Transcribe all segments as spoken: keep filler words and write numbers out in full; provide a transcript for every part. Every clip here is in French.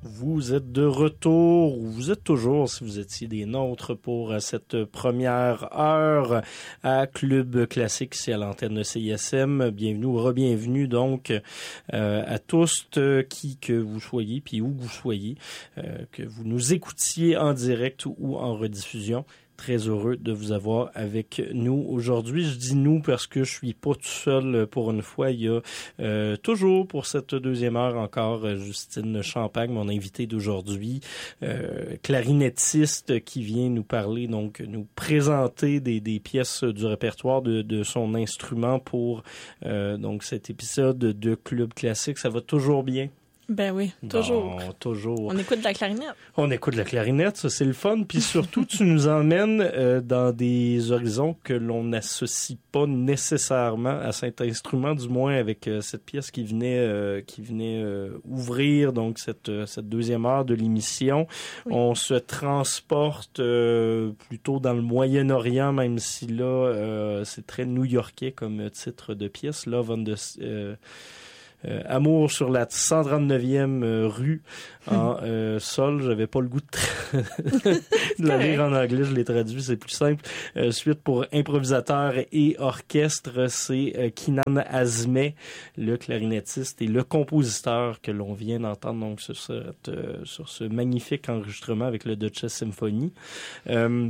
Vous êtes de retour, ou vous êtes toujours, si vous étiez des nôtres, pour cette première heure à Club Classique, ici à l'antenne de C I S M. Bienvenue ou re-bienvenue donc euh, à tous, euh, qui que vous soyez, puis où que vous soyez, euh, que vous nous écoutiez en direct ou en rediffusion. Très heureux de vous avoir avec nous aujourd'hui. Je dis nous parce que je suis pas tout seul pour une fois. Il y a euh, toujours pour cette deuxième heure encore Justine Champagne, mon invitée d'aujourd'hui, euh, clarinettiste qui vient nous parler, donc nous présenter des, des pièces du répertoire de, de son instrument pour euh, donc cet épisode de Club Classique. Ça va toujours bien? Ben oui, toujours. Bon, toujours. On écoute de la clarinette. On écoute de la clarinette, ça c'est le fun. Puis surtout, tu nous emmènes euh, dans des horizons que l'on n'associe pas nécessairement à cet instrument, du moins avec euh, cette pièce qui venait euh, qui venait euh, ouvrir donc cette euh, cette deuxième heure de l'émission. Oui. On se transporte euh, plutôt dans le Moyen-Orient, même si là euh, c'est très new-yorkais comme titre de pièce. Love on the euh, Euh, Amour sur la cent trente-neuvième euh, rue en euh, sol. J'avais pas le goût de, tra- de la lire en anglais, je l'ai traduit, c'est plus simple. Euh, suite pour improvisateur et orchestre, c'est euh, Kinan Azmeh, le clarinettiste et le compositeur que l'on vient d'entendre donc sur, cette, euh, sur ce magnifique enregistrement avec le Duchess Symphony. Euh,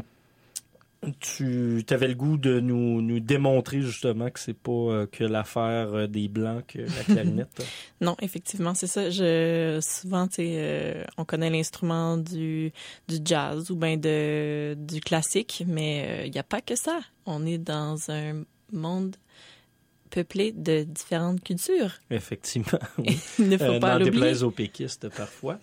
Tu avais le goût de nous, nous démontrer justement que c'est pas euh, que l'affaire des Blancs que la clarinette. Non, effectivement, c'est ça. Je souvent, tu sais, euh, on connaît l'instrument du du jazz ou ben de du classique, mais il euh, y a pas que ça. On est dans un monde peuplé de différentes cultures. Effectivement, oui. Il ne faut euh, pas l'oublier. N'en déplaise aux péquistes parfois.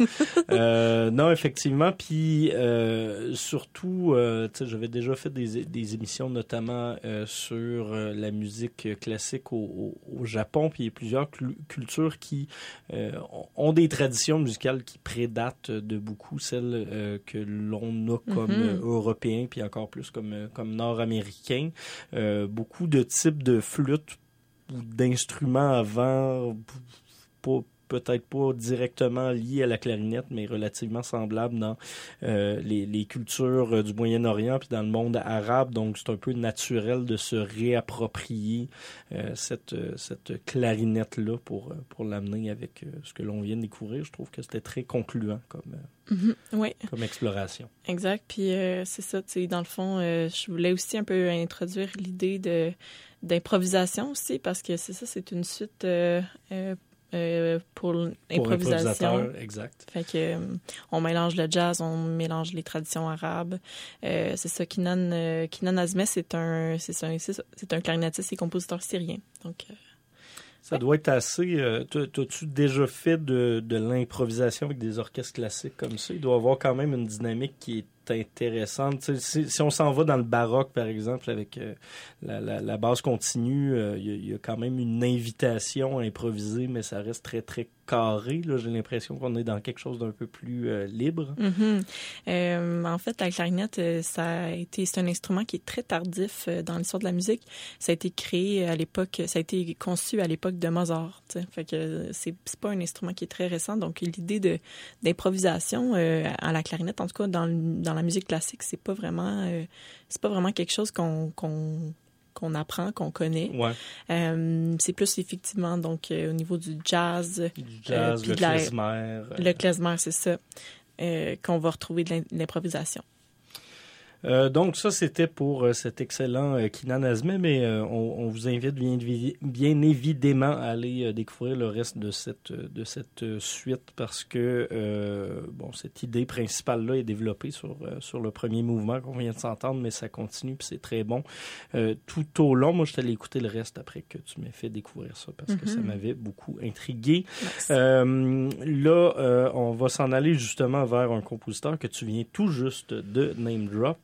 euh, non, effectivement, puis euh, surtout, euh, tu sais, j'avais déjà fait des, des émissions notamment euh, sur euh, la musique classique au, au, au Japon, puis il y a plusieurs cl- cultures qui euh, ont des traditions musicales qui prédatent de beaucoup celles euh, que l'on a comme mm-hmm. euh, Européens, puis encore plus comme, comme Nord-Américains. Euh, beaucoup de types de flûtes ou d'instruments avant, pas, peut-être pas directement liés à la clarinette, mais relativement semblables dans euh, les, les cultures du Moyen-Orient puis dans le monde arabe. Donc, c'est un peu naturel de se réapproprier euh, cette, cette clarinette-là pour, pour l'amener avec euh, ce que l'on vient de découvrir. Je trouve que c'était très concluant comme... Euh, Mm-hmm, oui. Comme exploration. Exact. Puis euh, c'est ça, tu sais, dans le fond, euh, je voulais aussi un peu introduire l'idée de d'improvisation aussi, parce que c'est ça, c'est une suite euh, euh, euh, pour l'improvisation. Pour exact. Fait que euh, on mélange le jazz, on mélange les traditions arabes. Euh, c'est ça, Kinan euh, Kinan Azmeh, c'est un c'est un c'est, ça, c'est un clarinettiste et compositeur syrien. Donc euh, Ça doit être assez... Euh, t'as-tu déjà fait de, de l'improvisation avec des orchestres classiques comme ça? Il doit y avoir quand même une dynamique qui est intéressante. Si, si on s'en va dans le baroque, par exemple, avec euh, la, la, la base continue, il euh, y, y a quand même une invitation à improviser, mais ça reste très, très carré. Là. J'ai l'impression qu'on est dans quelque chose d'un peu plus euh, libre. Mm-hmm. Euh, en fait, la clarinette, ça a été, c'est un instrument qui est très tardif dans l'histoire de la musique. Ça a été créé à l'époque, ça a été conçu à l'époque de Mozart. T'sais. Fait que c'est, c'est pas un instrument qui est très récent. Donc, l'idée de d'improvisation euh, à la clarinette, en tout cas dans, dans la musique classique, c'est pas vraiment, euh, c'est pas vraiment quelque chose qu'on, qu'on qu'on apprend, qu'on connaît. Ouais. Euh, c'est plus effectivement donc euh, au niveau du jazz, du jazz, euh, le klezmer. Euh... Le klezmer, c'est ça, euh, qu'on va retrouver de l'improvisation. Euh, donc ça c'était pour euh, cet excellent euh, Kinan Azmeh, mais euh, on, on vous invite bien, bien évidemment à aller euh, découvrir le reste de cette de cette euh, suite, parce que euh, bon, cette idée principale là est développée sur euh, sur le premier mouvement qu'on vient de s'entendre, mais ça continue puis c'est très bon euh, tout au long. Moi je suis allé écouter le reste après que tu m'aies fait découvrir ça, parce mm-hmm. que ça m'avait beaucoup intrigué. Euh, là euh, on va s'en aller justement vers un compositeur que tu viens tout juste de name drop.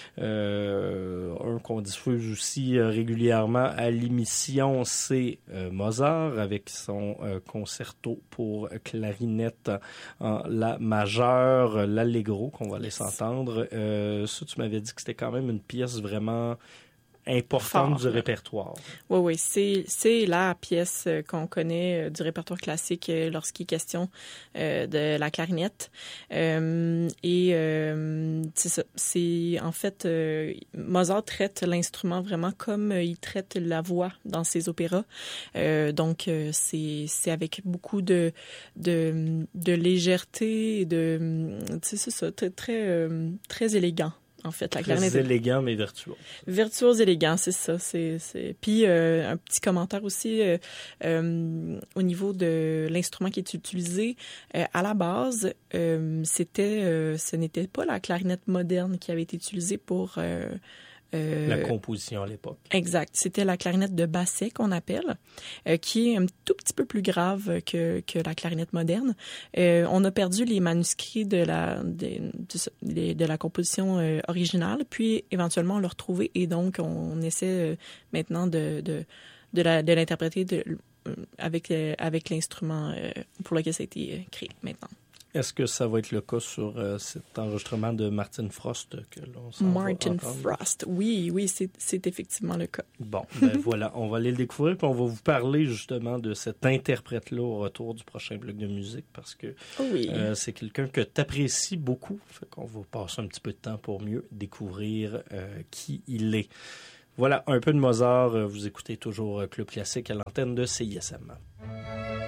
Euh, un qu'on diffuse aussi euh, régulièrement à l'émission, c'est euh, Mozart avec son euh, concerto pour clarinette en la majeure, l'Allegro, qu'on va laisser entendre. Euh, ça, tu m'avais dit que c'était quand même une pièce vraiment importante Fort, du là. répertoire. Oui, oui, c'est, c'est la pièce qu'on connaît du répertoire classique lorsqu'il est question euh, de la clarinette. Euh, et euh, c'est ça. C'est, en fait, euh, Mozart traite l'instrument vraiment comme il traite la voix dans ses opéras. Euh, donc, c'est, c'est avec beaucoup de, de, de légèreté et de... C'est ça, très, très, très élégant. En fait, la clarinette. Très élégant, mais virtuose. Virtuose élégant, c'est ça. C'est, c'est... Puis, euh, un petit commentaire aussi euh, euh, au niveau de l'instrument qui est utilisé. Euh, à la base, euh, c'était, euh, ce n'était pas la clarinette moderne qui avait été utilisée pour... Euh, Euh, la composition à l'époque. Exact. C'était la clarinette de basset qu'on appelle, euh, qui est un tout petit peu plus grave que, que la clarinette moderne. Euh, on a perdu les manuscrits de la, de, de, de la composition euh, originale, puis éventuellement on l'a retrouvé et donc on essaie euh, maintenant de, de, de, la, de l'interpréter de, euh, avec, euh, avec l'instrument euh, pour lequel ça a été euh, créé maintenant. Est-ce que ça va être le cas sur euh, cet enregistrement de Martin Frost que l'on s'en Martin va entendre? Frost, oui, oui, c'est, c'est effectivement le cas. Bon, ben voilà, on va aller le découvrir, puis on va vous parler justement de cet interprète-là au retour du prochain bloc de musique, parce que oui. euh, c'est quelqu'un que tu apprécies beaucoup, fait qu'on va passer un petit peu de temps pour mieux découvrir euh, qui il est. Voilà, un peu de Mozart, vous écoutez toujours Club Classique à l'antenne de C I S M.